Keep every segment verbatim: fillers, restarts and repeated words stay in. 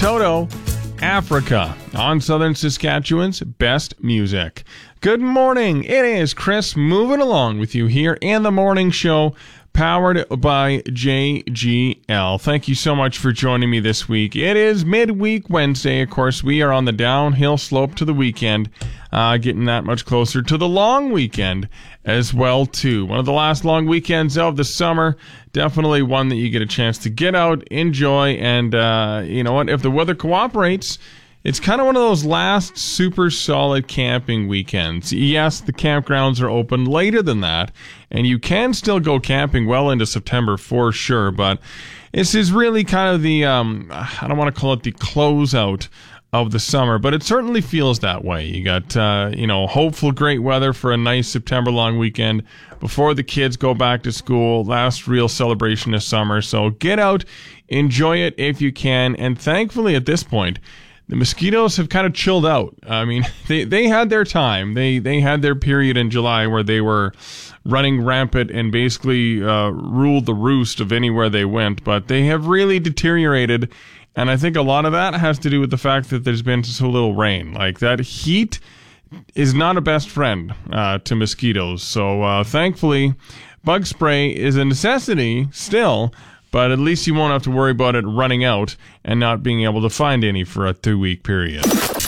Toto, Africa, on Southern Saskatchewan's best music. Good morning. It is Chris moving along with you here in the morning show, powered by J G L. Thank you so much for joining me this week. It is midweek Wednesday. Of course, we are on the downhill slope to the weekend, uh, getting that much closer to the long weekend as well, too. One of the last long weekends of the summer. Definitely one that you get a chance to get out, enjoy, and uh, you know what? If the weather cooperates, it's kind of one of those last super solid camping weekends. Yes, the campgrounds are open later than that, and you can still go camping well into September for sure, but this is really kind of the, um, I don't want to call it the closeout of the summer, but it certainly feels that way. You got, uh, you know, hopeful great weather for a nice September long weekend before the kids go back to school. Last real celebration of summer. So get out, enjoy it if you can. And thankfully at this point, the mosquitoes have kind of chilled out. I mean, they, they had their time. They they had their period in July where they were running rampant and basically uh, ruled the roost of anywhere they went. But they have really deteriorated. And I think a lot of that has to do with the fact that there's been so little rain. Like, that heat is not a best friend uh, to mosquitoes. So uh, thankfully, bug spray is a necessity still, but at least you won't have to worry about it running out and not being able to find any for a two-week period.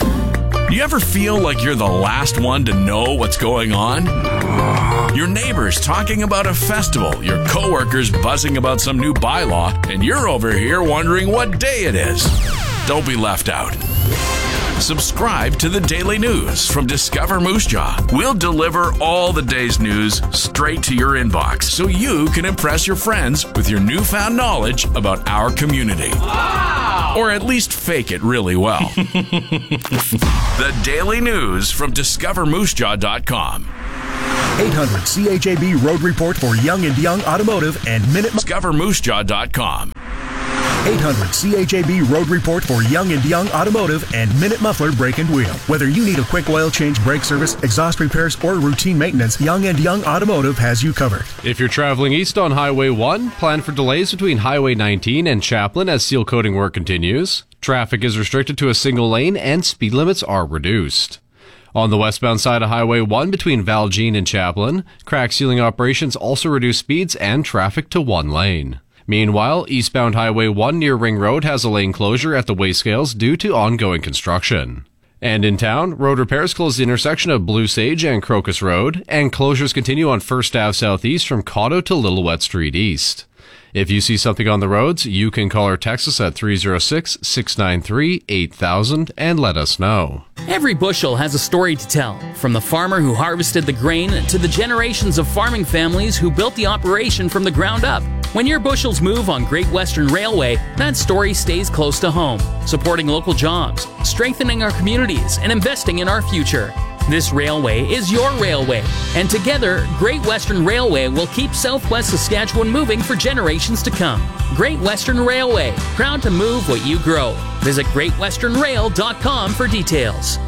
Do you ever feel like you're the last one to know what's going on? Your neighbors talking about a festival, your coworkers buzzing about some new bylaw, and you're over here wondering what day it is. Don't be left out. Subscribe to the Daily News from Discover Moose Jaw. We'll deliver all the day's news straight to your inbox so you can impress your friends with your newfound knowledge about our community. Wow! Or at least fake it really well. The Daily News from discover moose jaw dot com. eight hundred C H A B Road Report for Young and Young Automotive and Minute... discover moose jaw dot com. eight hundred C H A B Road Report for Young and Young Automotive and Minute Muffler Brake and Wheel. Whether you need a quick oil change, brake service, exhaust repairs, or routine maintenance, Young and Young Automotive has you covered. If you're traveling east on Highway one, plan for delays between Highway nineteen and Chaplin as seal coating work continues. Traffic is restricted to a single lane and speed limits are reduced. On the westbound side of Highway one between Valjean and Chaplin, crack sealing operations also reduce speeds and traffic to one lane. Meanwhile, eastbound Highway one near Ring Road has a lane closure at the weigh scales due to ongoing construction. And in town, road repairs close the intersection of Blue Sage and Crocus Road, and closures continue on First Avenue Southeast from Cotto to Little Wet Street East. If you see something on the roads, you can call or text us at three oh six, six nine three, eight thousand and let us know. Every bushel has a story to tell, from the farmer who harvested the grain to the generations of farming families who built the operation from the ground up. When your bushels move on Great Western Railway, that story stays close to home, supporting local jobs, strengthening our communities, and investing in our future. This railway is your railway, and together, Great Western Railway will keep Southwest Saskatchewan moving for generations to come. Great Western Railway, proud to move what you grow. Visit great western rail dot com for details.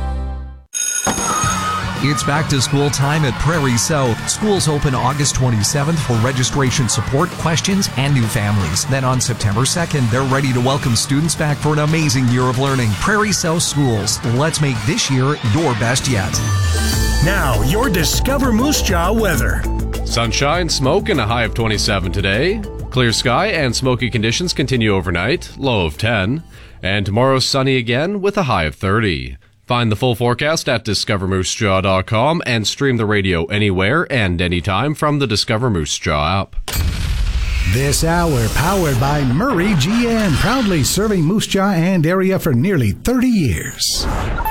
It's back to school time at Prairie South. Schools open August twenty-seventh for registration support, questions, and new families. Then on September second, they're ready to welcome students back for an amazing year of learning. Prairie South Schools. Let's make this year your best yet. Now, your Discover Moose Jaw weather. Sunshine, smoke, and a high of twenty-seven today. Clear sky and smoky conditions continue overnight, low of ten. And tomorrow sunny again with a high of thirty. Find the full forecast at discover moose jaw dot com and stream the radio anywhere and anytime from the Discover Moose Jaw app. This hour powered by Murray G M, proudly serving Moose Jaw and area for nearly thirty years.